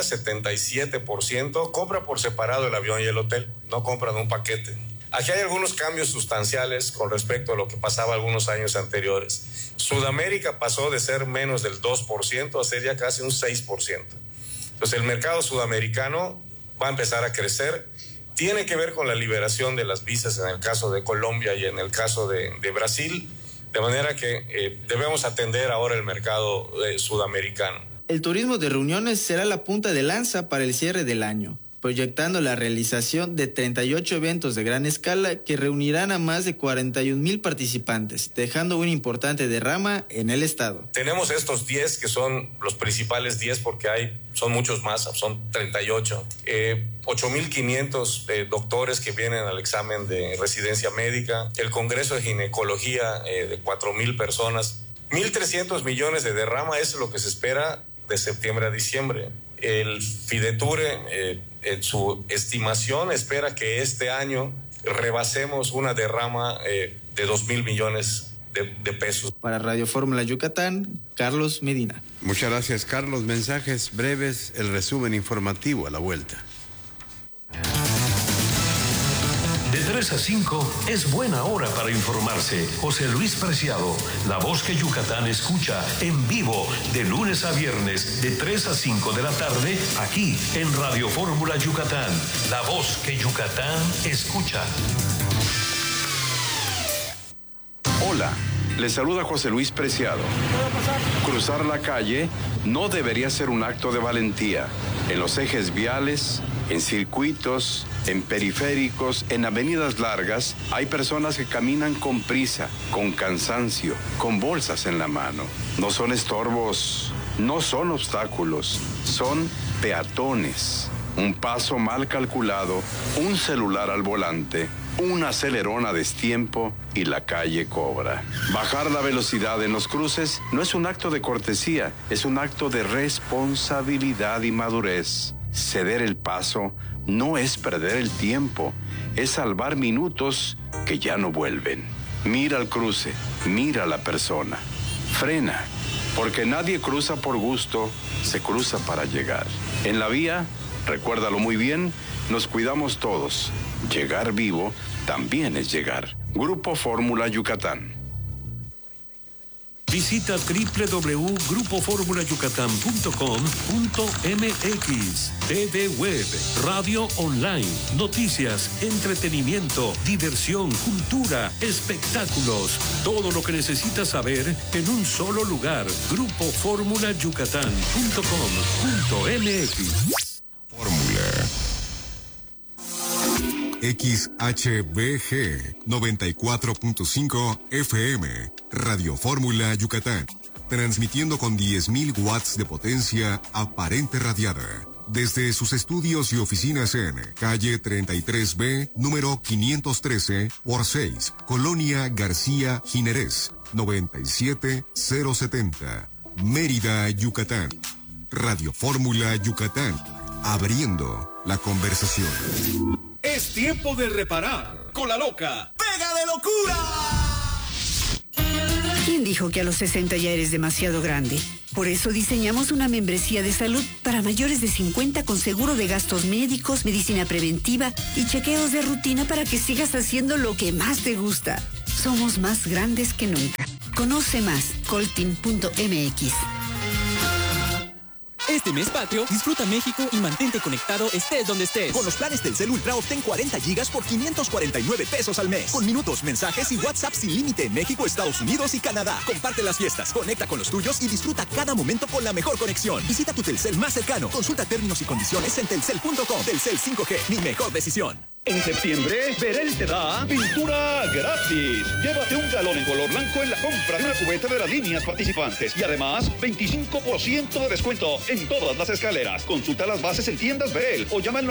77%, compra por separado el avión y el hotel, no compran un paquete. Aquí hay algunos cambios sustanciales con respecto a lo que pasaba algunos años anteriores. Sudamérica pasó de ser menos del 2% a ser ya casi un 6%. Entonces el mercado sudamericano va a empezar a crecer. Tiene que ver con la liberación de las visas en el caso de Colombia y en el caso de Brasil, de manera que debemos atender ahora el mercado sudamericano. El turismo de reuniones será la punta de lanza para el cierre del año, proyectando la realización de 38 eventos de gran escala que reunirán a más de 41,000 participantes, dejando una importante derrama en el estado. Tenemos estos 10 que son los principales 10 porque son muchos más, son 38. 8,500 doctores que vienen al examen de residencia médica, el Congreso de Ginecología de 4,000 personas, 1,300 millones de derrama, eso es lo que se espera de septiembre a diciembre. El Fideture, en su estimación, espera que este año rebasemos una derrama de 2,000 millones de pesos. Para Radio Fórmula Yucatán, Carlos Medina. Muchas gracias, Carlos. Mensajes breves, el resumen informativo a la vuelta. De 3 a 5 es buena hora para informarse. José Luis Preciado, la voz que Yucatán escucha en vivo de lunes a viernes de 3 a 5 de la tarde aquí en Radio Fórmula Yucatán. La voz que Yucatán escucha. Hola, les saluda José Luis Preciado. Cruzar la calle no debería ser un acto de valentía. En los ejes viales, en circuitos, en periféricos, en avenidas largas, hay personas que caminan con prisa, con cansancio, con bolsas en la mano. No son estorbos, no son obstáculos, son peatones. Un paso mal calculado, un celular al volante, un acelerón a destiempo y la calle cobra. Bajar la velocidad en los cruces no es un acto de cortesía, es un acto de responsabilidad y madurez. Ceder el paso no es perder el tiempo, es salvar minutos que ya no vuelven. Mira el cruce, mira a la persona. Frena, porque nadie cruza por gusto, se cruza para llegar. En la vía, recuérdalo muy bien, nos cuidamos todos. Llegar vivo también es llegar. Grupo Fórmula Yucatán. Visita www.grupoformulayucatán.com.mx. TV Web, radio online, noticias, entretenimiento, diversión, cultura, espectáculos. Todo lo que necesitas saber en un solo lugar. Grupoformulayucatán.com.mx. Fórmula. XHBG 94.5 FM, Radio Fórmula Yucatán, transmitiendo con 10,000 watts de potencia aparente radiada, desde sus estudios y oficinas en calle 33B, número 513 por 6, Colonia García Jiménez, 97070, Mérida, Yucatán. Radio Fórmula Yucatán, abriendo la conversación. Es tiempo de reparar. Con la loca. ¡Pega de locura! ¿Quién dijo que a los 60 ya eres demasiado grande? Por eso diseñamos una membresía de salud para mayores de 50 con seguro de gastos médicos, medicina preventiva y chequeos de rutina para que sigas haciendo lo que más te gusta. Somos más grandes que nunca. Conoce más, coltin.mx. Este mes patrio, disfruta México y mantente conectado estés donde estés. Con los planes Telcel Ultra obtén 40 gigas por 549 pesos al mes. Con minutos, mensajes y WhatsApp sin límite en México, Estados Unidos y Canadá. Comparte las fiestas, conecta con los tuyos y disfruta cada momento con la mejor conexión. Visita tu Telcel más cercano. Consulta términos y condiciones en telcel.com. Telcel 5G, mi mejor decisión. En septiembre, Verel te da pintura gratis. Llévate un galón en color blanco en la compra de una cubeta de las líneas participantes. Y además, 25% de descuento en todas las escaleras. Consulta las bases en tiendas Verel o llama al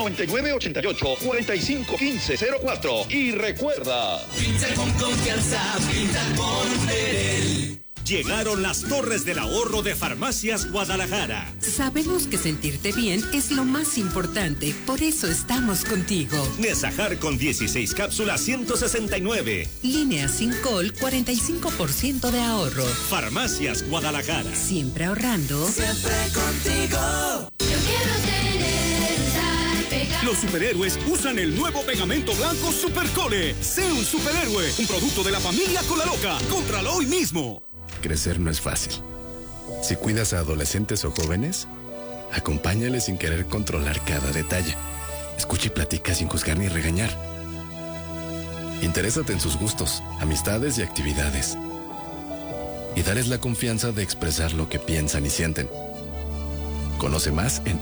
9988-451504. Y recuerda... Pinta con confianza, pinta con Verel. Llegaron las torres del ahorro de Farmacias Guadalajara. Sabemos que sentirte bien es lo más importante, por eso estamos contigo. Nesajar con 16 cápsulas, 169. Línea sin col, 45% de ahorro. Farmacias Guadalajara. Siempre ahorrando. Siempre contigo. Yo quiero tener. Los superhéroes usan el nuevo pegamento blanco Supercole. Sé un superhéroe, un producto de la familia Colaloca. Cómpralo hoy mismo. Crecer no es fácil. Si cuidas a adolescentes o jóvenes, acompáñales sin querer controlar cada detalle. Escucha y platica sin juzgar ni regañar. Interésate en sus gustos, amistades y actividades. Y dales la confianza de expresar lo que piensan y sienten. Conoce más en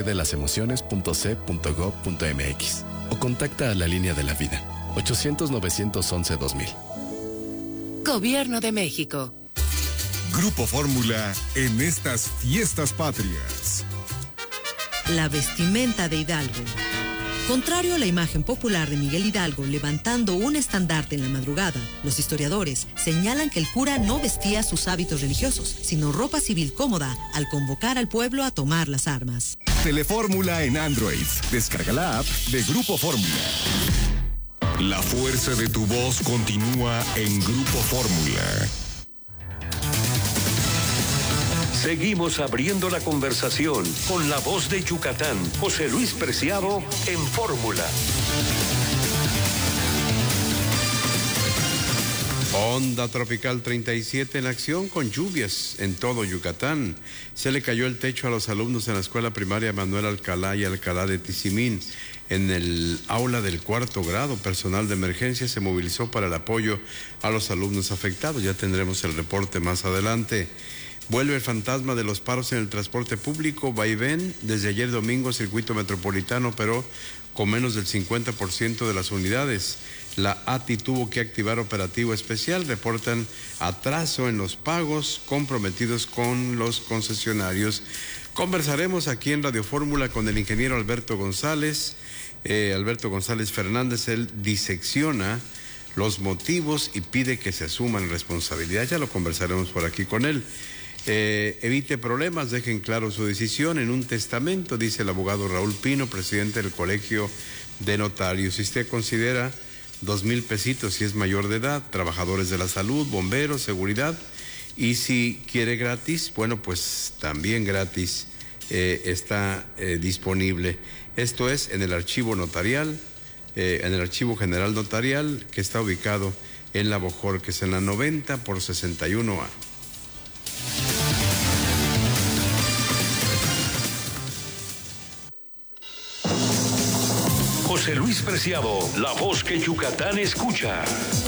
abcdelasemociones.c.gov.mx o contacta a la Línea de la Vida, 800-911-2000. Gobierno de México. Grupo Fórmula en estas fiestas patrias. La vestimenta de Hidalgo. Contrario a la imagen popular de Miguel Hidalgo levantando un estandarte en la madrugada, los historiadores señalan que el cura no vestía sus hábitos religiosos, sino ropa civil cómoda al convocar al pueblo a tomar las armas. Telefórmula en Android. Descarga la app de Grupo Fórmula. La fuerza de tu voz continúa en Grupo Fórmula. Seguimos abriendo la conversación con la voz de Yucatán, José Luis Preciado, en Fórmula. Onda tropical 37 en acción con lluvias en todo Yucatán. Se le cayó el techo a los alumnos en la escuela primaria Manuel Alcalá y Alcalá de Tizimín. En el aula del 4º grado, personal de emergencia se movilizó para el apoyo a los alumnos afectados. Ya tendremos el reporte más adelante. Vuelve el fantasma de los paros en el transporte público. Vaivén, desde ayer domingo, circuito metropolitano, pero con menos del 50% de las unidades. La ATI tuvo que activar operativo especial. Reportan atraso en los pagos comprometidos con los concesionarios. Conversaremos aquí en Radio Fórmula con el ingeniero Alberto González Fernández. Él disecciona los motivos y pide que se asuman responsabilidad. Ya lo conversaremos por aquí con él. Evite problemas, dejen claro su decisión en un testamento, dice el abogado Raúl Pino, presidente del Colegio de Notarios. Si usted considera 2,000 pesitos si es mayor de edad, trabajadores de la salud, bomberos, seguridad, y si quiere gratis, bueno, pues también gratis está disponible. Esto es en el archivo notarial, en el archivo general notarial, que está ubicado en la Bojorquez, en la 90 por 61A. José Luis Preciado, la voz que Yucatán escucha.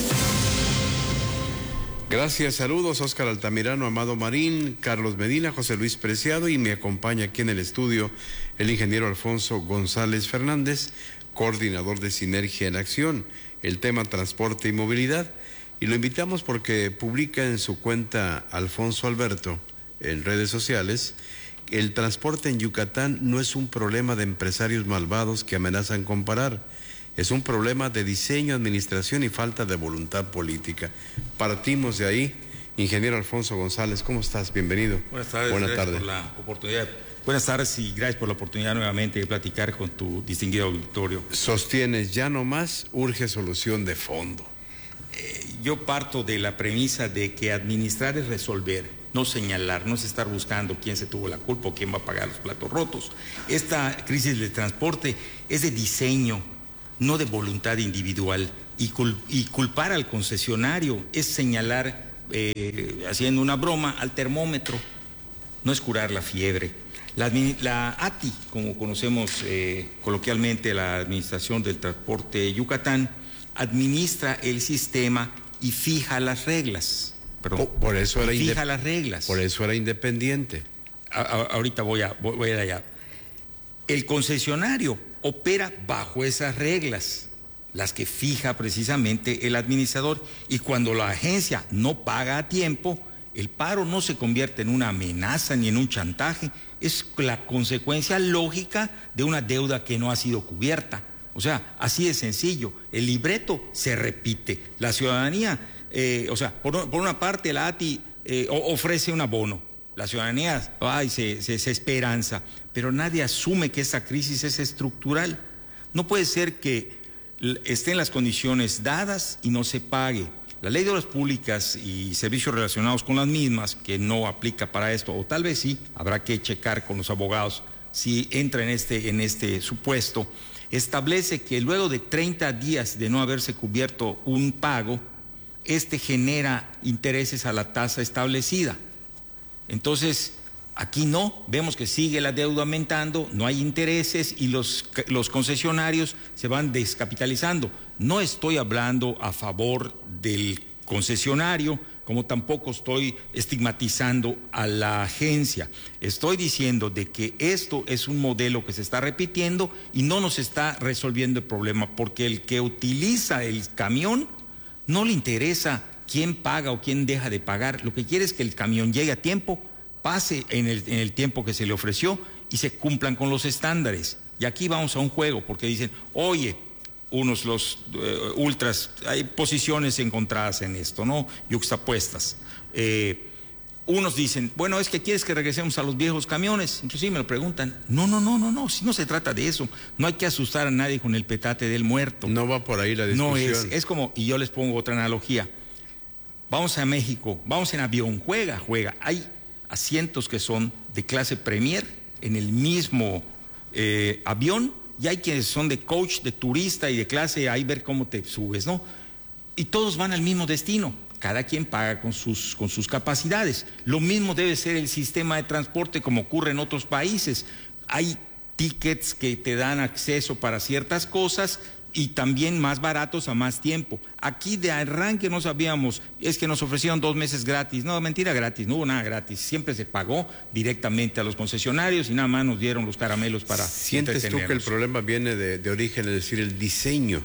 Gracias, saludos, Óscar Altamirano, Amado Marín, Carlos Medina, José Luis Preciado, y me acompaña aquí en el estudio el ingeniero Alfonso González Fernández, coordinador de Sinergia en Acción, el tema transporte y movilidad, y lo invitamos porque publica en su cuenta Alfonso Alberto, en redes sociales, el transporte en Yucatán no es un problema de empresarios malvados que amenazan con parar. Es un problema de diseño, administración y falta de voluntad política. Partimos de ahí Ingeniero Alfonso González, ¿cómo estás? Bienvenido. Buenas tardes. Buenas tardes. Por la oportunidad. Buenas tardes y gracias por la oportunidad nuevamente de platicar con tu distinguido auditorio. Sostienes, ya no más, urge solución de fondo. Yo parto de la premisa de que administrar es resolver, no señalar, no es estar buscando quién se tuvo la culpa o quién va a pagar los platos rotos. Esta crisis del transporte es de diseño, no de voluntad individual. Y culpar al concesionario es señalar, haciendo una broma, al termómetro, no es curar la fiebre. La ATI, como conocemos coloquialmente, la Administración del Transporte de Yucatán, administra el sistema y fija las reglas. Perdón, por eso era fija las reglas. Por eso era independiente. Ahorita voy a ir allá. El concesionario opera bajo esas reglas, las que fija precisamente el administrador, y cuando la agencia no paga a tiempo, el paro no se convierte en una amenaza ni en un chantaje, es la consecuencia lógica de una deuda que no ha sido cubierta. O sea, así de sencillo, el libreto se repite. La ciudadanía, por una parte la ATI ofrece un abono, la ciudadanía se esperanza, pero nadie asume que esta crisis es estructural. No puede ser que estén las condiciones dadas y no se pague. La Ley de Obras Públicas y servicios relacionados con las mismas, que no aplica para esto, o tal vez sí, habrá que checar con los abogados si entra en este supuesto, establece que luego de 30 días de no haberse cubierto un pago, genera intereses a la tasa establecida. Entonces, aquí no, vemos que sigue la deuda aumentando, no hay intereses y los concesionarios se van descapitalizando. No estoy hablando a favor del concesionario, como tampoco estoy estigmatizando a la agencia. Estoy diciendo de que esto es un modelo que se está repitiendo y no nos está resolviendo el problema, porque el que utiliza el camión no le interesa quién paga o quién deja de pagar. Lo que quiere es que el camión llegue a tiempo, pase en el tiempo que se le ofreció y se cumplan con los estándares. Y aquí vamos a un juego, porque dicen, oye, los ultras, hay posiciones encontradas en esto, ¿no? Yuxtapuestas. Unos dicen, bueno, es que quieres que regresemos a los viejos camiones. Inclusive me lo preguntan. No, si no se trata de eso. No hay que asustar a nadie con el petate del muerto. No va por ahí la discusión. No es como, y yo les pongo otra analogía. Vamos a México, vamos en avión, juega. Hay asientos que son de clase Premier en el mismo avión, y hay quienes son de coach, de turista y de clase, ahí ver cómo te subes, ¿no? Y todos van al mismo destino, cada quien paga con sus capacidades. Lo mismo debe ser el sistema de transporte como ocurre en otros países. Hay tickets que te dan acceso para ciertas cosas y también más baratos a más tiempo. Aquí de arranque no sabíamos, es que nos ofrecieron 2 meses gratis. No, mentira, gratis, no hubo nada gratis. Siempre se pagó directamente a los concesionarios y nada más nos dieron los caramelos para ¿Sientes tú que el problema viene de origen, es decir, el diseño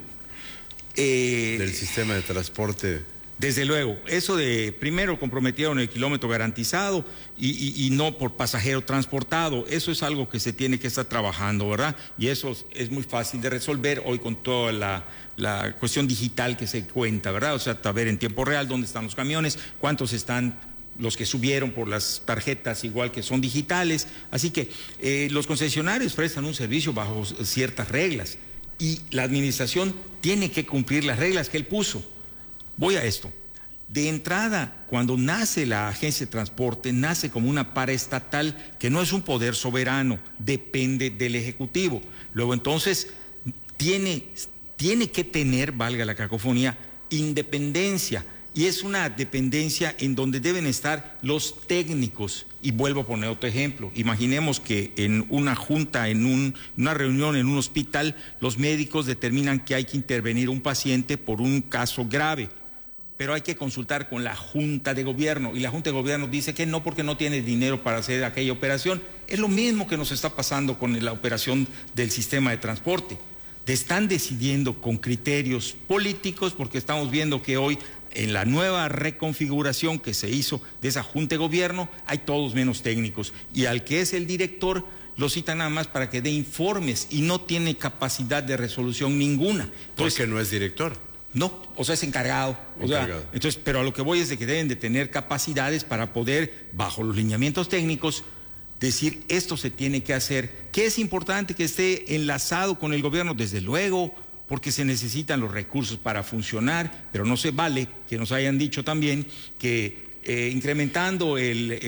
del sistema de transporte? Desde luego, eso de primero comprometieron el kilómetro garantizado y no por pasajero transportado, eso es algo que se tiene que estar trabajando, ¿verdad? Y eso es muy fácil de resolver hoy con toda la cuestión digital que se cuenta, ¿verdad? O sea, saber en tiempo real dónde están los camiones, cuántos están los que subieron por las tarjetas igual que son digitales. Así que los concesionarios prestan un servicio bajo ciertas reglas y la administración tiene que cumplir las reglas que él puso. Voy a esto. De entrada, cuando nace la agencia de transporte, nace como una paraestatal que no es un poder soberano, depende del Ejecutivo. Luego entonces tiene que tener, valga la cacofonía, independencia. Y es una dependencia en donde deben estar los técnicos. Y vuelvo a poner otro ejemplo. Imaginemos que en una junta, en una reunión en un hospital, los médicos determinan que hay que intervenir un paciente por un caso grave. Pero hay que consultar con la Junta de Gobierno, y la Junta de Gobierno dice que no porque no tiene dinero para hacer aquella operación. Es lo mismo que nos está pasando con la operación del sistema de transporte. Están decidiendo con criterios políticos, porque estamos viendo que hoy en la nueva reconfiguración que se hizo de esa Junta de Gobierno hay todos menos técnicos, y al que es el director lo citan nada más para que dé informes y no tiene capacidad de resolución ninguna. Porque no es director. No, o sea, es encargado. Entonces, pero a lo que voy es de que deben de tener capacidades para poder, bajo los lineamientos técnicos, decir esto se tiene que hacer. ¿Qué es importante que esté enlazado con el gobierno? Desde luego, porque se necesitan los recursos para funcionar, pero no se vale que nos hayan dicho también que incrementando el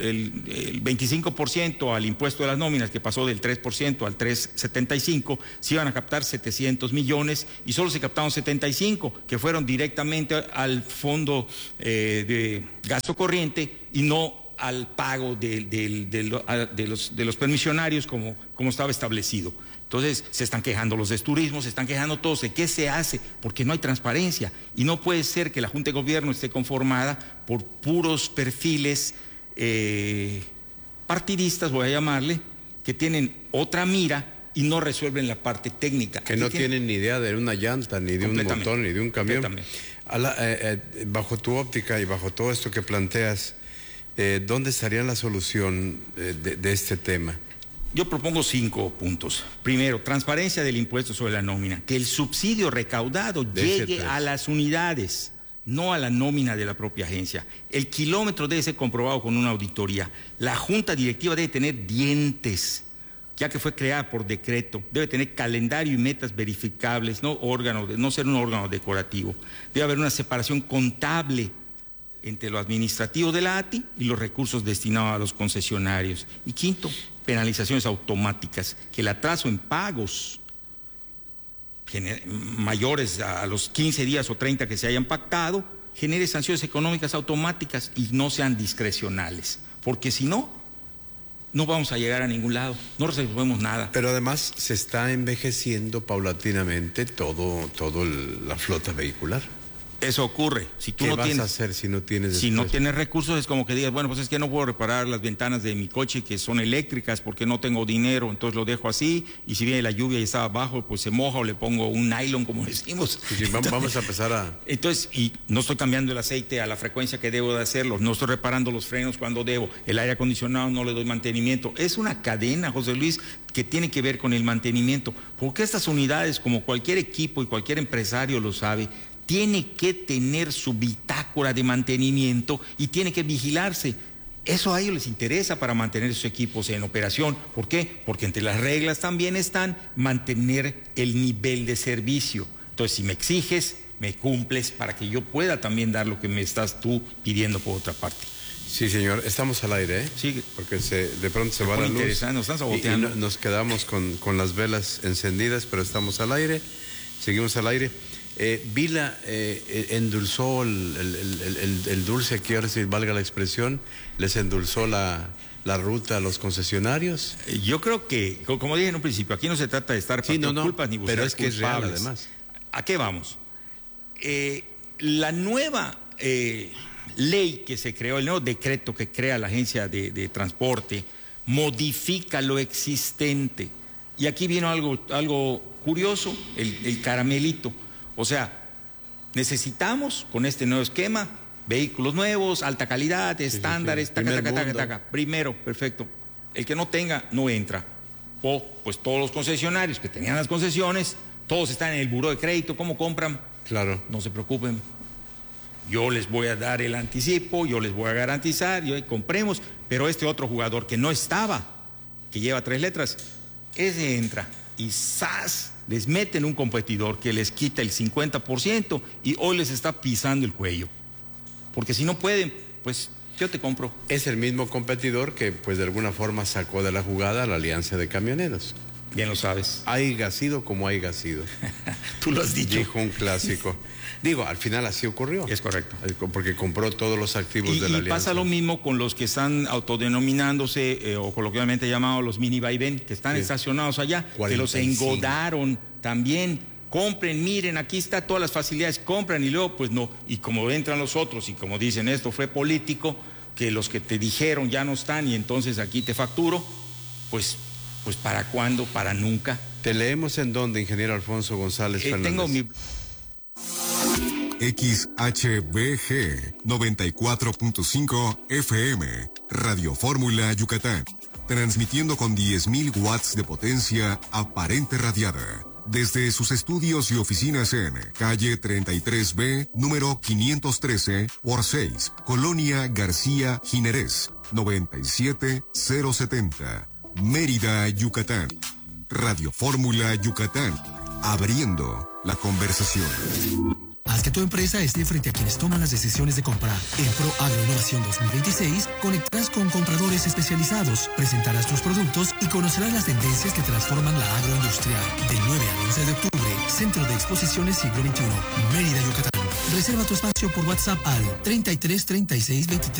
25% al impuesto de las nóminas, que pasó del 3% al 3,75%, se iban a captar 700 millones y solo se captaron 75, que fueron directamente al fondo de gasto corriente y no al pago de los permisionarios como estaba establecido. Entonces se están quejando los de turismo, se están quejando todos de qué se hace, porque no hay transparencia y no puede ser que la Junta de Gobierno esté conformada por puros perfiles partidistas, voy a llamarle, que tienen otra mira y no resuelven la parte técnica. Que no tienen ni idea de una llanta, ni de un motor, ni de un camión. Bajo tu óptica y bajo todo esto que planteas, ¿dónde estaría la solución de este tema? Yo propongo 5 puntos. Primero, transparencia del impuesto sobre la nómina, que el subsidio recaudado llegue a las unidades, no a la nómina de la propia agencia. El kilómetro debe ser comprobado con una auditoría. La junta directiva debe tener dientes, ya que fue creada por decreto. Debe tener calendario y metas verificables, no ser un órgano decorativo. Debe haber una separación contable entre lo administrativo de la ATI y los recursos destinados a los concesionarios. Y quinto, penalizaciones automáticas, que el atraso en pagos mayores a los 15 días o 30 que se hayan pactado genere sanciones económicas automáticas y no sean discrecionales, porque si no, no vamos a llegar a ningún lado, no resolvemos nada. Pero además se está envejeciendo paulatinamente todo la flota vehicular. Eso ocurre. Si tú ¿Qué no vas tienes, a hacer si no tienes si no tienes recursos? Es como que digas, bueno, pues es que no puedo reparar las ventanas de mi coche que son eléctricas porque no tengo dinero, entonces lo dejo así, y si viene la lluvia y está abajo, pues se moja o le pongo un nylon, como decimos. Sí, vamos a empezar a... Entonces, y no estoy cambiando el aceite a la frecuencia que debo de hacerlo, no estoy reparando los frenos cuando debo, el aire acondicionado no le doy mantenimiento. Es una cadena, José Luis, que tiene que ver con el mantenimiento, porque estas unidades, como cualquier equipo y cualquier empresario lo sabe, tiene que tener su bitácora de mantenimiento y tiene que vigilarse. Eso a ellos les interesa para mantener sus equipos en operación. ¿Por qué? Porque entre las reglas también están mantener el nivel de servicio. Entonces, si me exiges, me cumples para que yo pueda también dar lo que me estás tú pidiendo por otra parte. Sí, señor. Estamos al aire, ¿eh? Sí. Porque de pronto se va la luz. Interesante, nos están saboteando. Y nos quedamos con las velas encendidas, pero estamos al aire. Seguimos al aire. Vila endulzó el dulce, aquí ahora si valga la expresión, les endulzó la ruta a los concesionarios. Yo creo que, como dije en un principio, aquí no se trata de estar pasando culpas ni buscar pero es que culpables. es real, además. ¿A qué vamos? La nueva ley que se creó, el nuevo decreto que crea la agencia de transporte, modifica lo existente. Y aquí vino algo curioso, el caramelito. O sea, necesitamos con este nuevo esquema vehículos nuevos, alta calidad, estándares, sí. Primero, perfecto. El que no tenga, no entra. O, pues todos los concesionarios que tenían las concesiones, todos están en el buró de crédito, ¿cómo compran? Claro. No se preocupen. Yo les voy a dar el anticipo, yo les voy a garantizar, compremos, pero este otro jugador que no estaba, que lleva 3 letras, ese entra y ¡zas! Les meten un competidor que les quita el 50% y hoy les está pisando el cuello. Porque si no pueden, pues yo te compro. Es el mismo competidor que pues de alguna forma sacó de la jugada a la Alianza de Camioneros. Bien lo sabes. Haiga sido como haiga sido. Tú lo has dicho. Dijo un clásico. Digo, al final así ocurrió. Es correcto. Porque compró todos los activos de la Alianza. Y pasa lo mismo con los que están autodenominándose, o coloquialmente llamados los mini vaivén, que están estacionados allá, 45. Que los engodaron también. Compren, miren, aquí está todas las facilidades, compran y luego pues no. Y como entran los otros y como dicen esto fue político, que los que te dijeron ya no están y entonces aquí te facturo, pues ¿para cuándo? Para nunca. ¿Te leemos en dónde, ingeniero Alfonso González Fernández? Tengo mi... XHBG 94.5 FM, Radio Fórmula Yucatán, transmitiendo con 10.000 watts de potencia aparente radiada, Desde sus estudios y oficinas en calle 33B, número 513 por 6, Colonia García Ginerés, 97070, Mérida, Yucatán. Radio Fórmula Yucatán, abriendo la conversación. Haz que tu empresa esté frente a quienes toman las decisiones de compra. En Pro Agroinnovación 2026 conectarás con compradores especializados, presentarás tus productos y conocerás las tendencias que transforman la agroindustria. Del 9 al 11 de octubre, Centro de Exposiciones Siglo XXI, Mérida, Yucatán. Reserva tu espacio por WhatsApp al 33 36 23